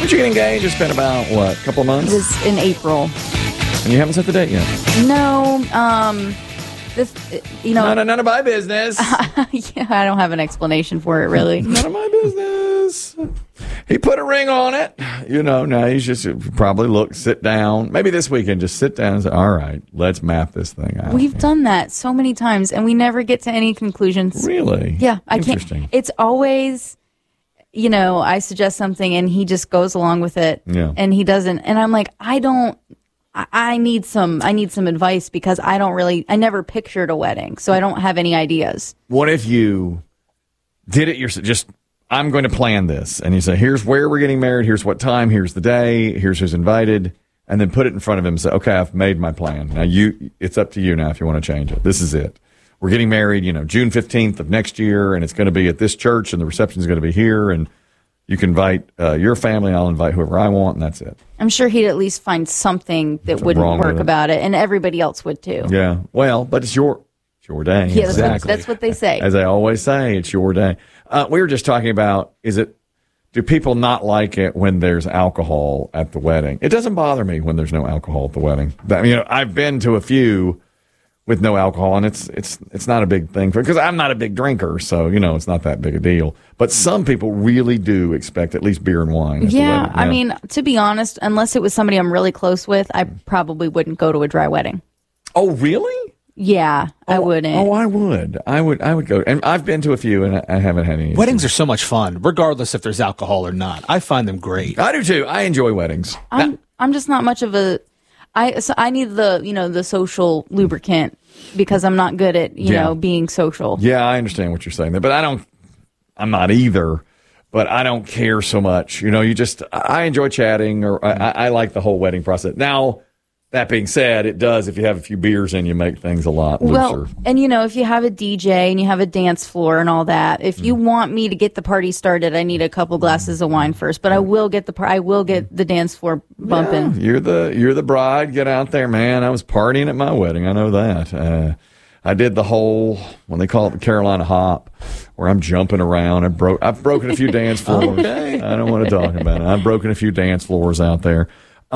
When did you get engaged? It's been about, what, a couple of months? It was in April. And you haven't set the date yet? No, None of my business. yeah, I don't have an explanation for it, really. None of my business. He put a ring on it. Now he's just probably sit down. Maybe this weekend, just sit down and say, all right, let's map this thing out. We've done that so many times, and we never get to any conclusions. Really? Yeah, I can't. Interesting. It's always, I suggest something, and he just goes along with it. Yeah. And he doesn't. And I'm like, I need some advice because I never pictured a wedding, so I don't have any ideas. What if you did it yourself? I'm going to plan this. And you say, here's where we're getting married. Here's what time. Here's the day. Here's who's invited. And then put it in front of him and say, okay, I've made my plan. Now it's up to you now if you want to change it. This is it. We're getting married, June 15th of next year. And it's going to be at this church and the reception is going to be here. And you can invite your family. I'll invite whoever I want. And that's it. I'm sure he'd at least find something that wouldn't work about it. And everybody else would too. Yeah. Well, but it's your day. Yeah, exactly. That's what they say. As I always say, it's your day. We were just talking about, do people not like it when there's alcohol at the wedding? It doesn't bother me when there's no alcohol at the wedding. I've been to a few with no alcohol, and it's not a big thing because I'm not a big drinker, so it's not that big a deal. But some people really do expect at least beer and wine. At the wedding. I mean, to be honest, unless it was somebody I'm really close with, I probably wouldn't go to a dry wedding. Oh, really? Yeah, I wouldn't. Oh, I would. I would go. And I've been to a few, and I haven't had any. Weddings are so much fun, regardless if there's alcohol or not. I find them great. I do too. I enjoy weddings. I'm just not much of a. I need the social lubricant because I'm not good at being social. Yeah, I understand what you're saying there, but I'm not either. But I don't care so much. I enjoy chatting, or I like the whole wedding process. Now, that being said, it does, if you have a few beers in, you make things a lot looser. Well, and if you have a DJ and you have a dance floor and all that, if you want me to get the party started, I need a couple glasses of wine first. But I will get the dance floor bumping. Yeah, you're the bride. Get out there, man. I was partying at my wedding. I know that. I did the whole, when they call it the Carolina Hop, where I'm jumping around. I've broken a few dance floors. Okay. I don't want to talk about it. I've broken a few dance floors out there.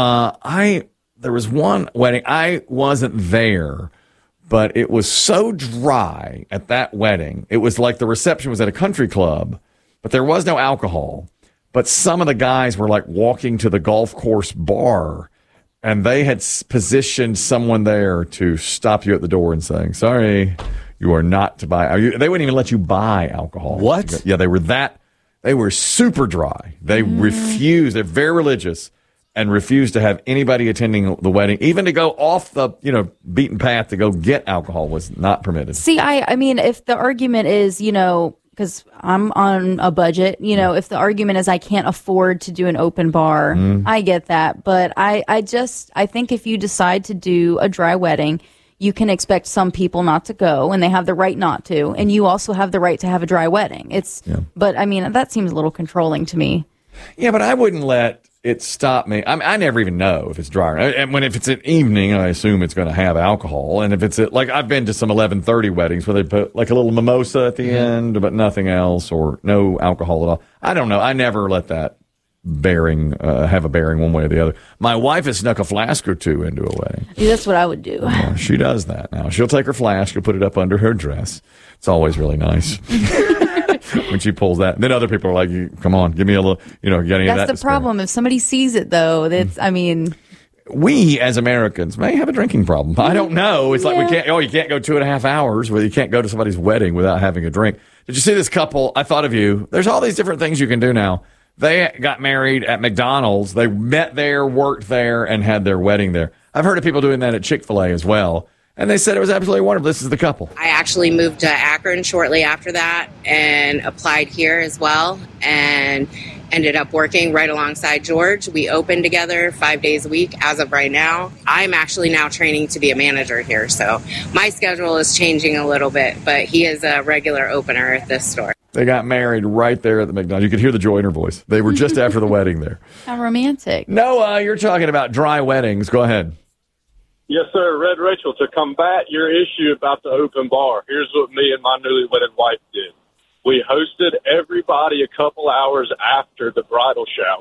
There was one wedding. I wasn't there, but it was so dry at that wedding. It was like the reception was at a country club, but there was no alcohol. But some of the guys were like walking to the golf course bar, and they had positioned someone there to stop you at the door and saying, sorry, you are not to buy. They wouldn't even let you buy alcohol. What? Yeah, they were super dry. They refused. They're very religious. And refused to have anybody attending the wedding, even to go off the beaten path to go get alcohol was not permitted. See, I mean, if the argument is because I'm on a budget, if the argument is I can't afford to do an open bar, I get that. But I think if you decide to do a dry wedding, you can expect some people not to go, and they have the right not to, and you also have the right to have a dry wedding. But I mean, that seems a little controlling to me. Yeah, but I wouldn't let it stopped me. I never even know if it's dry. And if it's an evening, I assume it's going to have alcohol. And if it's like I've been to some 11:30 weddings where they put like a little mimosa at the end, but nothing else, or no alcohol at all. I don't know. I never let that have a bearing one way or the other. My wife has snuck a flask or two into a wedding. Yeah, that's what I would do. Yeah, she does that now. She'll take her flask, she'll put it up under her dress. It's always really nice. When she pulls that, then other people are like, "Come on, give me a little." You got any of that? That's the problem. If somebody sees it, though, we as Americans may have a drinking problem. I don't know. It's like we can't. Oh, you can't go 2.5 hours. Where you can't go to somebody's wedding without having a drink. Did you see this couple? I thought of you. There's all these different things you can do now. They got married at McDonald's. They met there, worked there, and had their wedding there. I've heard of people doing that at Chick-fil-A as well. And they said it was absolutely wonderful. This is the couple. I actually moved to Akron shortly after that and applied here as well and ended up working right alongside George. We opened together 5 days a week as of right now. I'm actually now training to be a manager here, so my schedule is changing a little bit, but he is a regular opener at this store. They got married right there at the McDonald's. You could hear the joy in her voice. They were just after the wedding there. How romantic. Noah, you're talking about dry weddings. Go ahead. Yes, sir. Red Rachel, to combat your issue about the open bar, here's what me and my newly wedded wife did. We hosted everybody a couple hours after the bridal shower,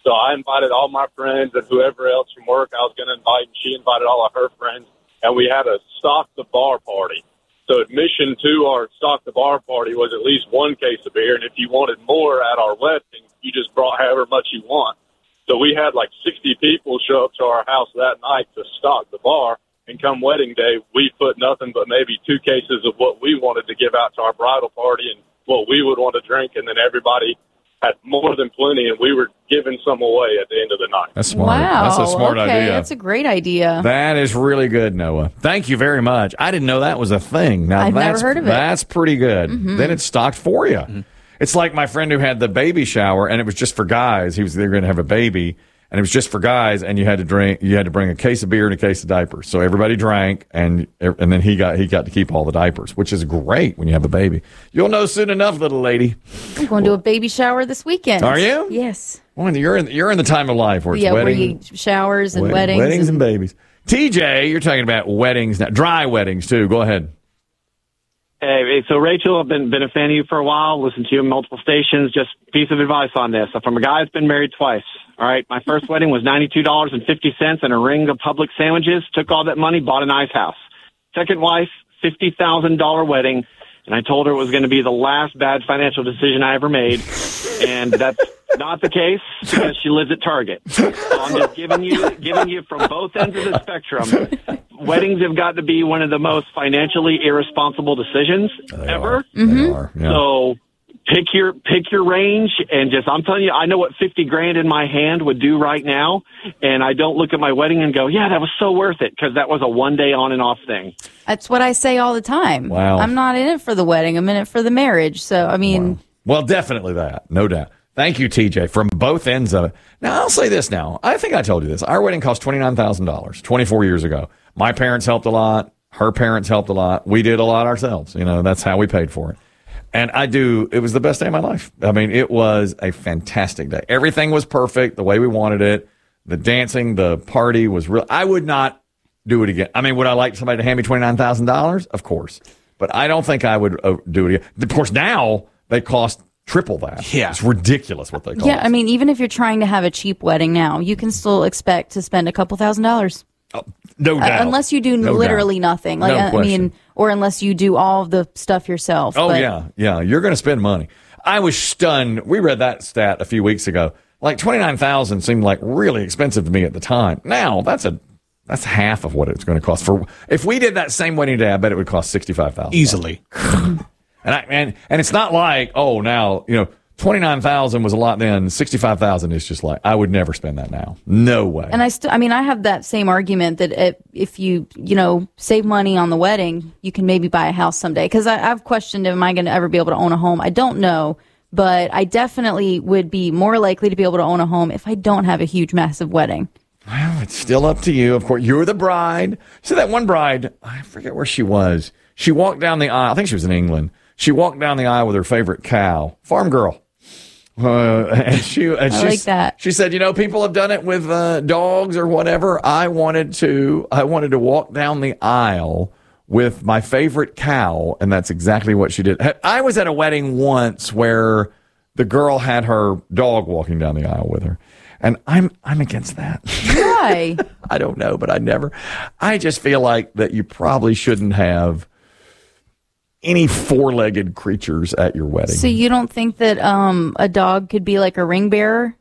So I invited all my friends and whoever else from work I was going to invite, and she invited all of her friends, and we had a stock the bar party. So admission to our stock the bar party was at least one case of beer, and if you wanted more at our wedding, you just brought however much you want. So we had like 60 people show up to our house that night to stock the bar, and come wedding day, we put nothing but maybe 2 cases of what we wanted to give out to our bridal party and what we would want to drink, and then everybody had more than plenty, and we were giving some away at the end of the night. That's smart. Wow. That's a smart okay. idea. That's a great idea. That is really good, Noah. Thank you very much. I didn't know that was a thing. Now, I've never heard of it. That's pretty good. Then it's stocked for you. It's like my friend who had the baby shower, and it was just for guys. They were going to have a baby, and it was just for guys, and you had to drink. You had to bring a case of beer and a case of diapers. So everybody drank, and then he got to keep all the diapers, which is great when you have a baby. You'll know soon enough, little lady. I'm going to a baby shower this weekend. Are you? Yes. Well, you're in the time of life where it's Where wedding, you showers and weddings. weddings and babies. TJ, you're talking about weddings now, dry weddings too. Go ahead. Hey, so Rachel, I've been a fan of you for a while, listened to you on multiple stations. Just piece of advice on this. So from a guy that's been married twice. All right, my first wedding was $92.50 and a ring of Publix sandwiches. Took all that money, bought a nice house. Second wife, $50,000 wedding, and I told her it was going to be the last bad financial decision I ever made, and that's not the case because she lives at Target. So I'm just giving you from both ends of the spectrum. Weddings have got to be one of the most financially irresponsible decisions ever. They are. Yeah. So pick your range, and just, I'm telling you, I know what $50,000 in my hand would do right now, and I don't look at my wedding and go, yeah, that was so worth it, because that was a one day on and off thing. That's what I say all the time. Wow. I'm not in it for the wedding. I'm in it for the marriage. So, I mean. Well, definitely that. No doubt. Thank you, TJ, from both ends of it. Now, I'll say this now. I think I told you this. Our wedding cost $29,000 24 years ago. My parents helped a lot. Her parents helped a lot. We did a lot ourselves. You know, that's how we paid for it. And it was the best day of my life. I mean, it was a fantastic day. Everything was perfect the way we wanted it. The dancing, the party was real. I would not do it again. I mean, would I like somebody to hand me $29,000? Of course. But I don't think I would do it again. Of course, now they cost triple that. Yeah. It's ridiculous what they cost. Yeah, I mean, even if you're trying to have a cheap wedding now, you can still expect to spend a couple $1,000s. No doubt. Unless you do literally nothing. Like, No I question. mean, or unless you do all of the stuff yourself. Oh, but yeah. You're going to spend money. I was stunned. We read that stat a few weeks ago. Like $29,000 seemed like really expensive to me at the time. Now that's half of what it's going to cost. If we did that same wedding day, I bet it would cost $65,000 Easily. And it's not like, oh, now, you know, $29,000 was a lot then. $65,000 is just like, I would never spend that now. No way. And I have that same argument that if you save money on the wedding, you can maybe buy a house someday. Because I've questioned, am I going to ever be able to own a home? I don't know, but I definitely would be more likely to be able to own a home if I don't have a huge, massive wedding. Well, it's still up to you. Of course, you're the bride. So that one bride, I forget where she was. She walked down the aisle. I think she was in England. She walked down the aisle with her favorite cow, farm girl. And she like that. She said, people have done it with dogs or whatever. I wanted to walk down the aisle with my favorite cow, and that's exactly what she did. I was at a wedding once where the girl had her dog walking down the aisle with her, and I'm against that. Why? I don't know, but I just feel like that you probably shouldn't have any four-legged creatures at your wedding. So you don't think that a dog could be like a ring bearer?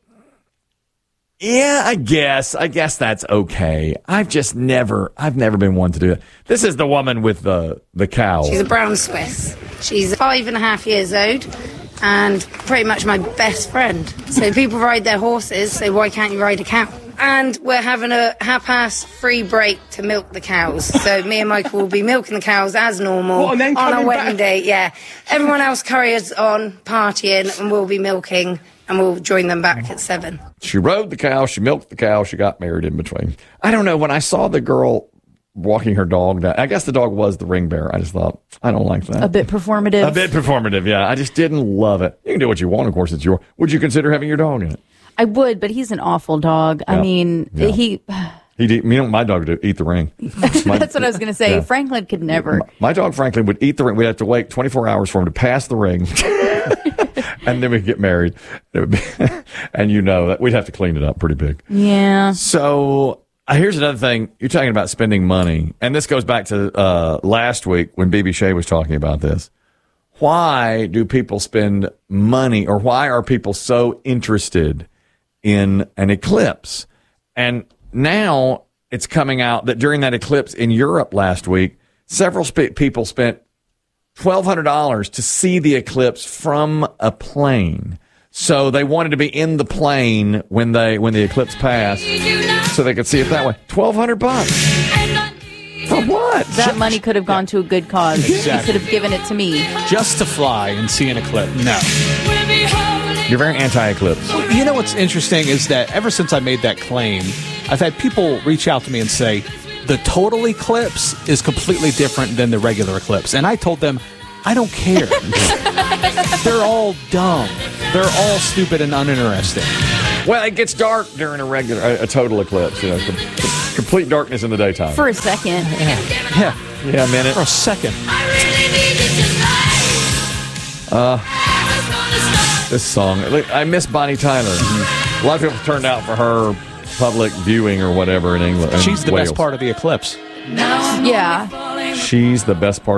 Yeah, I guess that's okay. I've never been one to do that. This is the woman with the cow. She's a brown Swiss. She's 5.5 years old and pretty much my best friend. So people ride their horses, so why can't you ride a cow? And we're having a 3:30 break to milk the cows. So me and Michael will be milking the cows as normal on our wedding day. Yeah. Everyone else carries on, partying, and we'll be milking, and we'll join them back at 7. She rode the cow, she milked the cow, she got married in between. I don't know, when I saw the girl walking her dog down, I guess the dog was the ring bearer. I just thought, I don't like that. A bit performative. Yeah. I just didn't love it. You can do what you want, of course, it's yours. Would you consider having your dog in it? I would, but he's an awful dog. Yeah. I mean, my dog would eat the ring. That's what I was going to say. Yeah. Franklin could never. My dog Franklin would eat the ring. We'd have to wait 24 hours for him to pass the ring. and then we get married. It would be, and you know that we'd have to clean it up pretty big. Yeah. So here's another thing. You're talking about spending money, and this goes back to last week when BB Shea was talking about this. Why do people spend money, or why are people so interested in an eclipse? And now it's coming out that during that eclipse in Europe last week, several people spent $1,200 to see the eclipse from a plane. So they wanted to be in the plane when the eclipse passed, so they could see it that way. $1,200. For what? That money could have gone to a good cause. Exactly. You could have given it to me. Just to fly and see an eclipse. No. You're very anti-eclipse. You know what's interesting is that ever since I made that claim, I've had people reach out to me and say, the total eclipse is completely different than the regular eclipse. And I told them, I don't care. They're all dumb. They're all stupid and uninteresting. Well, it gets dark during a total eclipse. You know, complete darkness in the daytime. For a second. Yeah. Yeah, a minute. For a second. This song. Look, I miss Bonnie Tyler. A lot of people turned out for her public viewing or whatever in England. She's the best part of the eclipse. Yeah. She's the best part.